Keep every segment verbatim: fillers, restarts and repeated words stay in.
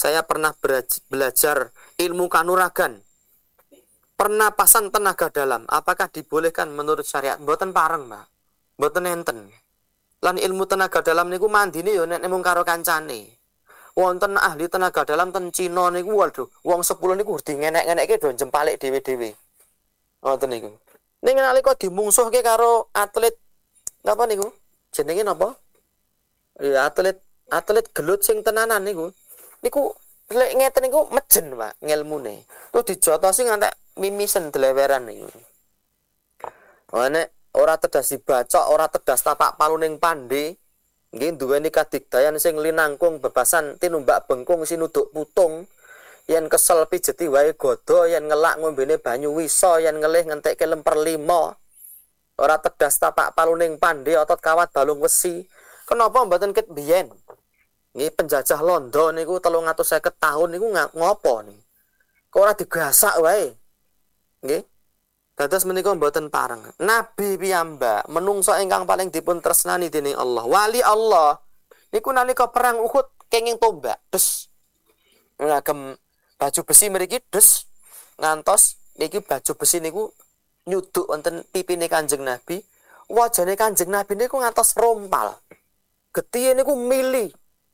saya pernah belajar ilmu kanuragan, pernah pasang tenaga dalam, apakah dibolehkan menurut syariat? Mboten pareng, Mbak. Mboten enten. Lan ilmu tenaga dalam niku mandine yo nek mung karo kancane. Wonten ahli tenaga dalam ten Cina niku waduh, wong sepuluh niku di ngenek-ngenekke do jempalik dhewe-dhewe. Ngoten niku. Ning nalika dimungsuhke karo atlet napa niku? Jenenge napa? Ya atlet atlet gelut sing tenanan niku. Niku lek ngeten niku mejen, Pak, ngelmune. Terus dijotosi ngantek mimisen deleweran niku. Oh nek ora tedas dibacok, ora tedas tapak paluning pandhe, nggih duweni kadigdayan sing linangkung bebasan tinumbak bengkung sinuduk putung. Yen kesel pijeti wae godo, yen ngelak ngombene banyu wisa, yen ngelih ngentekke lemper lima. Ora tedas tapak paluning pandhe, otot kawat balung wesi. Kenapa mboten ket biyen? Nggih penjajah Londo niku telung atus seket tahun niku ngopo nih? Kok ora digasak wae? Nggih. Dados menika mboten pareng. Nabi piyambak menungso ingkang paling dipun tresnani dening Allah. Wali Allah niku nalika perang Uhud kenging tombak, des. Ngagem baju besi mriki des ngantos niki baju besi niku nyuduk wonten pipine Kanjeng Nabi. Wajane Kanjeng Nabi niku ngantos rompal. Getihe niku mili.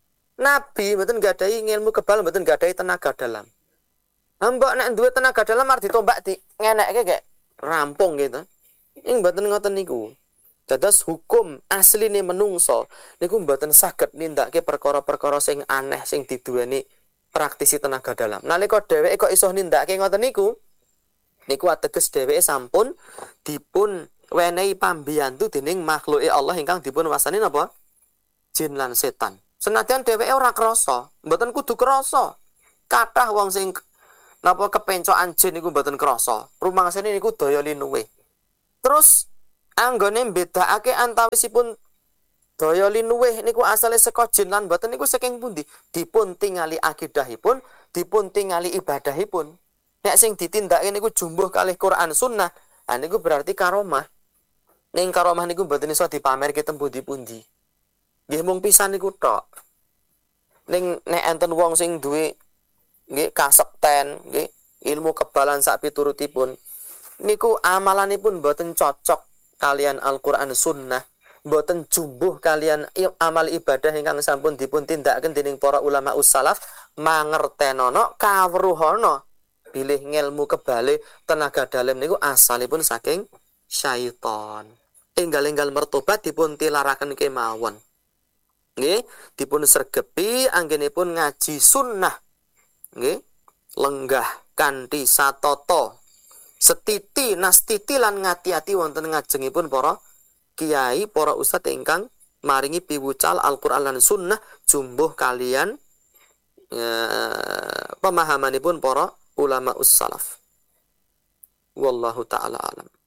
Nabi mboten gadahi ilmu kebal, mboten gadahi tenaga dalam. Mbok nek duwe tenaga dalam arep ditombak di ngenekke gek rampung gitu. Ing mboten ngoten niku. Dados hukum asline menungso niku mboten saged nindakake perkara-perkara sing aneh sing diduweni praktisi tenaga dalam. Nalika dheweke kok iso nindakake ngoten niku, niku ateges dheweke sampun dipun wenehi pambiyantu dening makhluke Allah ingkang dipun wasani napa? Jin lan setan. Senadyan dheweke ora krasa, mboten kudu krasa. Kathah wong sing napa kepencokan jin niku mboten krasa. Rumangsane niku daya linuwe. Terus anggone mbedakake antawisipun daya linuwih niku asale saka jin lan mboten niku saking pundi? Dipun tingali akidahipun, dipun tingali ibadahipun. Nek sing ditindakake niku jumbuh kalih Quran Sunnah, ah niku berarti karomah. Ning karomah niku mboten iso dipamerke teng pundi-pundi. Nggih mung pisan niku tok. Ning nek enten wong sing duwe nggih kasekten, nggih ilmu kebalan sak piturutipun, niku amalanipun mboten cocok kalian Al-Qur'an Sunnah. Mboten jumbuh kalian amal ibadah ingkang sampun dipun tindakaken dening para ulama ussalaf, mangertenono kawruhana bilih ngelmu kebale tenaga dalam niku asalipun saking syaiton. Enggal-enggal mertobat dipun tilaraken kemawon. Nggih, dipun sregepi anggenipun ngaji sunnah. Nggih, lenggah kanthi satata. Setiti nastiti lan ngati-ati wonten ngajengipun para kiai, para ustadz ingkang maringi piwucal Al-Qur'an lan sunnah jumbuh kalian e, pemahamanipun para ulama ussalaf. Wallahu taala alam.